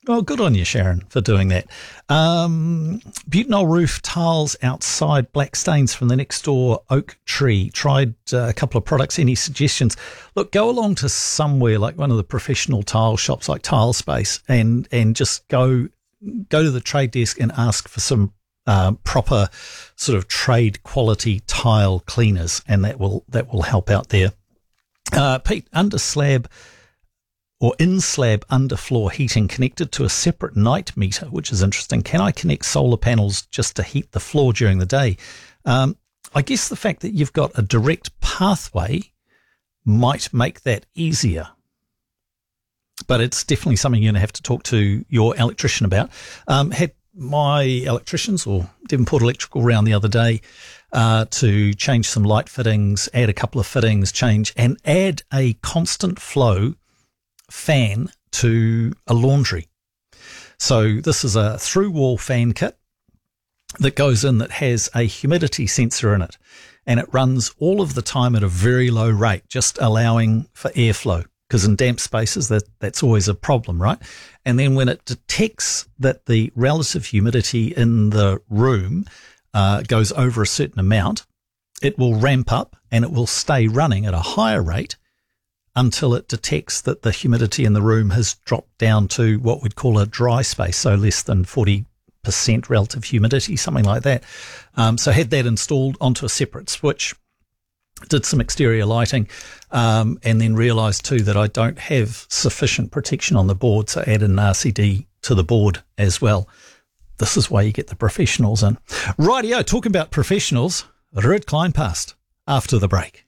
Oh, good on you, Sharon, for doing that. Butanol roof tiles outside, black stains from the next door oak tree. Tried a couple of products. Any suggestions? Look, go along to somewhere like one of the professional tile shops like Tile Space and just go to the trade desk and ask for some proper sort of trade quality tile cleaners, and that will help out there. Pete, under slab or in slab underfloor heating connected to a separate night meter, which is interesting. Can I connect solar panels just to heat the floor during the day? I guess the fact that you've got a direct pathway might make that easier. But it's definitely something you're going to have to talk to your electrician about. Had my electricians or Devonport Electrical round the other day to change some light fittings, add a couple of fittings, and add a constant flow fan to a laundry. So this is a through-wall fan kit that goes in that has a humidity sensor in it, and it runs all of the time at a very low rate, just allowing for airflow, because in damp spaces that's always a problem, right? And then when it detects that the relative humidity in the room goes over a certain amount, it will ramp up and it will stay running at a higher rate until it detects that the humidity in the room has dropped down to what we'd call a dry space, so less than 40% relative humidity, something like that. So I had that installed onto a separate switch, did some exterior lighting, and then realised too that I don't have sufficient protection on the board, so added an RCD to the board as well. This is why you get the professionals in. Rightio, talking about professionals, Ruud Kleinpast after the break.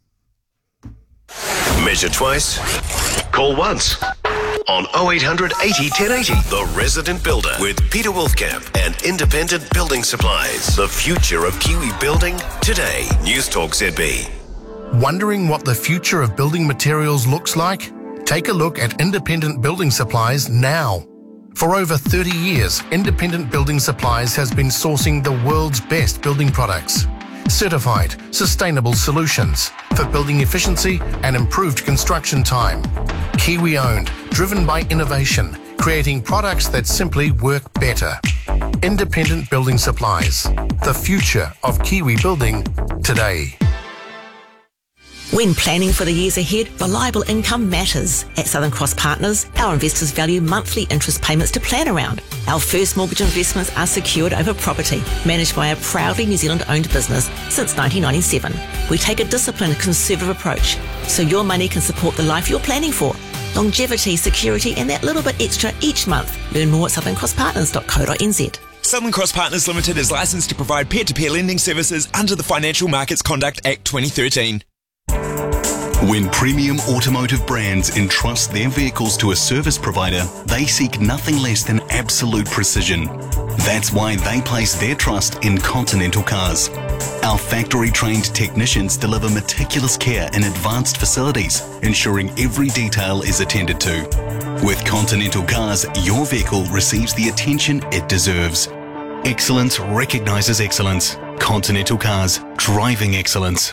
Measure twice, call once on 0800 80 1080. The Resident Builder with Peter Wolfkamp and Independent Building Supplies. The future of Kiwi building today. News Talk ZB. Wondering what the future of building materials looks like? Take a look at Independent Building Supplies now. For over 30 years, Independent Building Supplies has been sourcing the world's best building products. Certified, sustainable solutions for building efficiency and improved construction time. Kiwi-owned, driven by innovation, creating products that simply work better. Independent Building Supplies, the future of Kiwi building today. When planning for the years ahead, reliable income matters. At Southern Cross Partners, our investors value monthly interest payments to plan around. Our first mortgage investments are secured over property, managed by a proudly New Zealand-owned business since 1997. We take a disciplined, conservative approach, so your money can support the life you're planning for. Longevity, security, and that little bit extra each month. Learn more at southerncrosspartners.co.nz. Southern Cross Partners Limited is licensed to provide peer-to-peer lending services under the Financial Markets Conduct Act 2013. When premium automotive brands entrust their vehicles to a service provider, they seek nothing less than absolute precision. That's why they place their trust in Continental Cars. Our factory-trained technicians deliver meticulous care in advanced facilities, ensuring every detail is attended to. With Continental Cars, your vehicle receives the attention it deserves. Excellence recognises excellence. Continental Cars, driving excellence.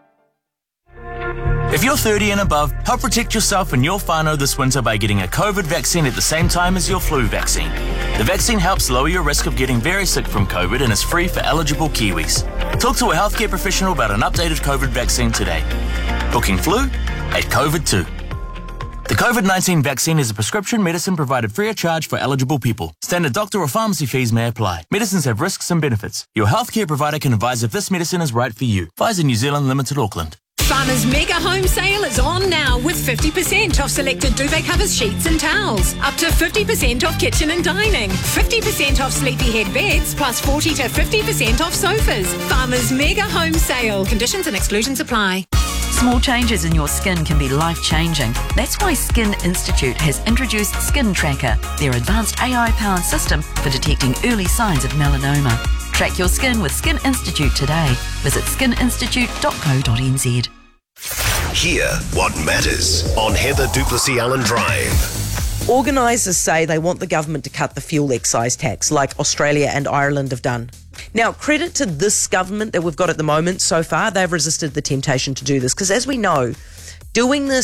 If you're 30 and above, help protect yourself and your whānau this winter by getting a COVID vaccine at the same time as your flu vaccine. The vaccine helps lower your risk of getting very sick from COVID and is free for eligible Kiwis. Talk to a healthcare professional about an updated COVID vaccine today. Booking flu at COVID2. The COVID-19 vaccine is a prescription medicine provided free of charge for eligible people. Standard doctor or pharmacy fees may apply. Medicines have risks and benefits. Your healthcare provider can advise if this medicine is right for you. Pfizer New Zealand Limited, Auckland. Farmers Mega Home Sale is on now with 50% off selected duvet covers, sheets and towels. Up to 50% off kitchen and dining. 50% off Sleepyhead beds plus 40 to 50% off sofas. Farmers Mega Home Sale. Conditions and exclusions apply. Small changes in your skin can be life-changing. That's why Skin Institute has introduced Skin Tracker, their advanced AI-powered system for detecting early signs of melanoma. Track your skin with Skin Institute today. Visit skininstitute.co.nz. Hear what matters on Heather Duplessis Allen Drive. Organisers say they want the government to cut the fuel excise tax like Australia and Ireland have done. Now, credit to this government that we've got at the moment so far, they've resisted the temptation to do this because as we know, doing this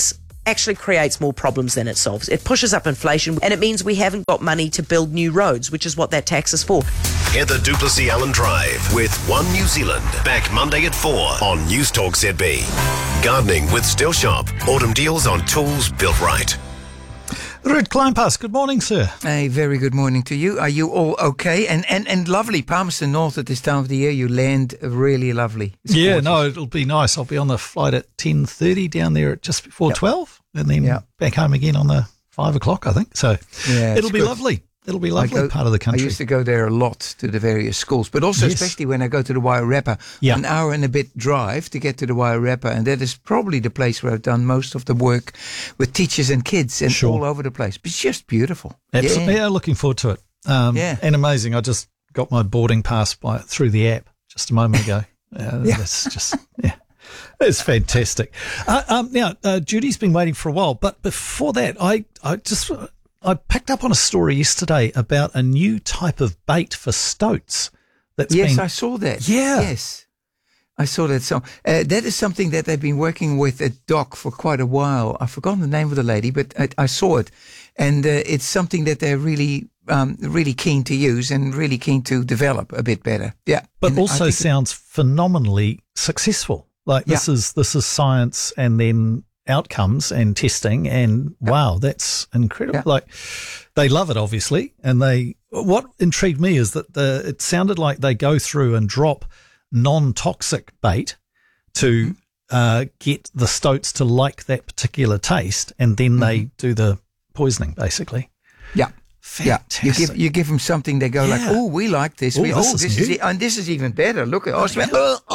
actually creates more problems than it solves. It pushes up inflation, and it means we haven't got money to build new roads, which is what that tax is for. Heather Duplessis Allen Drive with One New Zealand. Back Monday at 4 on News Talk ZB. Gardening with Still Shop. Autumn deals on tools built right. Ruud Kleinpas, good morning, sir. A very good morning to you. Are you all okay? And lovely, Palmerston North at this time of the year, you land really lovely. It's gorgeous. No, it'll be nice. I'll be on the flight at 10:30 down there at just before 12 and then back home again on the 5 o'clock, I think. So it'll be lovely. It'll be lovely part of the country. I used to go there a lot to the various schools, but also especially when I go to the Wairarapa, an hour and a bit drive to get to the Wairarapa, and that is probably the place where I've done most of the work with teachers and kids and all over the place. But it's just beautiful. Absolutely. Yeah, looking forward to it. And amazing. I just got my boarding pass through the app just a moment ago. That's just, it's fantastic. Now, Judy's been waiting for a while, but before that, I picked up on a story yesterday about a new type of bait for stoats. I saw that. Yeah. Yes, I saw that. So that is something that they've been working with at DOC for quite a while. I've forgotten the name of the lady, but I saw it. And it's something that they're really, really keen to use and really keen to develop a bit better. Yeah. But and also sounds phenomenally successful. Like this is science and then outcomes and testing, and wow, that's incredible. Like they love it, obviously, and what intrigued me is that it sounded like they go through and drop non-toxic bait to get the stoats to like that particular taste, and then they do the poisoning, basically. Fantastic. Yeah, you give them something, they go like, oh, we like this. And this is even better. Look at us.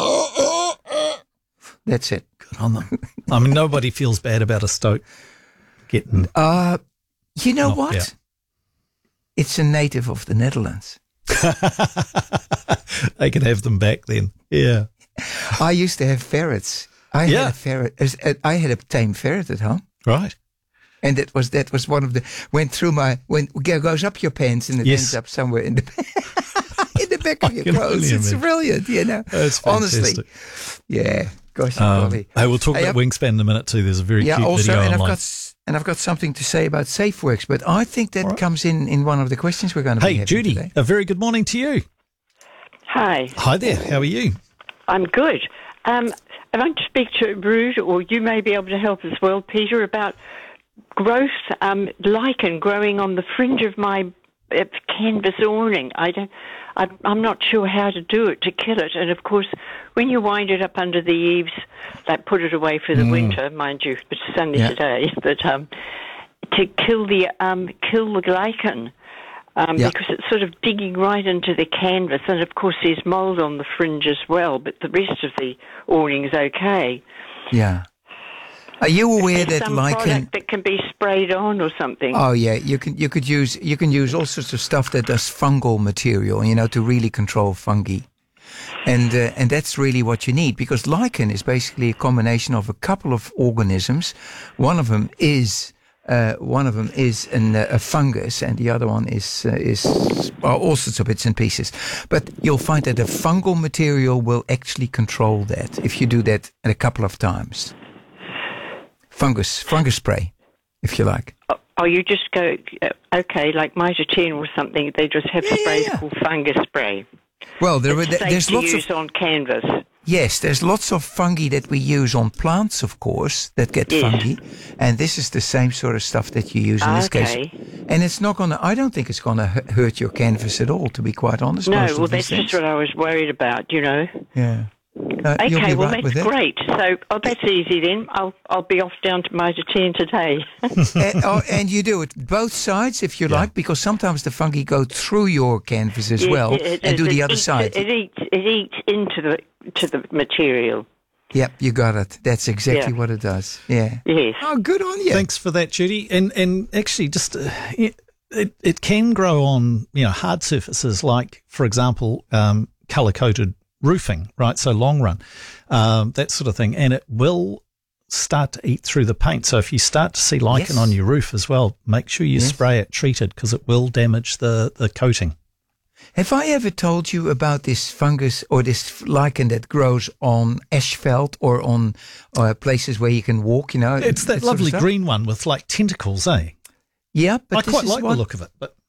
That's it. Good on them. I mean, nobody feels bad about a stoat getting. You know what? Out. It's a native of the Netherlands. They can have them back then. Yeah. I used to have ferrets. I had a ferret. I had a tame ferret at home. Right. And that was one of the goes up your pants and it ends up somewhere in the back of your clothes. It's brilliant, you know. That's fantastic. Honestly. Yeah. Gosh, golly. Hey, we'll talk about Wingspan in a minute too. There's a very cute video online. I've got something to say about SafeWorks, but I think that comes in one of the questions we're going to be having Judy, today. a very good morning to you. Hi. Hi there. How are you? I'm good. I'd like to speak to Ruud, or you may be able to help as well, Peter, about growth, lichen growing on the fringe of my canvas awning. I'm not sure how to do it to kill it. And of course, when you wind it up under the eaves, like put it away for the winter, mind you, it's sunny today, but to kill the lichen. Because it's sort of digging right into the canvas, and of course there's mould on the fringe as well, but the rest of the awning is okay. Yeah. Are you aware that some lichen product that can be sprayed on or something? Oh yeah, you can use all sorts of stuff that does fungal material, to really control fungi, and that's really what you need, because lichen is basically a combination of a couple of organisms. One of them is a fungus, and the other one is all sorts of bits and pieces. But you'll find that the fungal material will actually control that if you do that a couple of times. Fungus spray, if you like. Oh, you just go, okay, like Mitatine or something, they just have sprays called fungus spray. Well, there's lots of on canvas. Yes, there's lots of fungi that we use on plants, of course, that get fungi, and this is the same sort of stuff that you use in this case. And it's not I don't think it's gonna hurt your canvas at all, to be quite honest. No, well, that's just what I was worried about, Yeah. Okay, well, that's great. So, that's easy then. I'll be off down to Mitatine today. And you do it both sides, if you like, because sometimes the fungi go through your canvas as well, and do the other side. It eats into the material. Yep, you got it. That's exactly what it does. Yeah. Yes. Oh, good on you. Thanks for that, Judy. And actually, just it can grow on hard surfaces, like, for example, colour-coated roofing, right? So long run, that sort of thing, and it will start to eat through the paint. So if you start to see lichen on your roof as well, make sure you spray it treated, because it will damage the coating. Have I ever told you about this fungus or this lichen that grows on asphalt or on places where you can walk, you know? It's that lovely green one with like tentacles, eh? Yeah, but I quite like the look of it. But